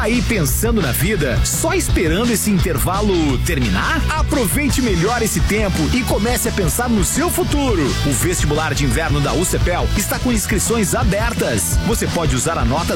aí pensando na vida, só esperando esse intervalo terminar? Aproveite melhor esse tempo e comece a pensar no seu futuro. O vestibular de inverno da UCPEL está com inscrições abertas. Você pode usar a nota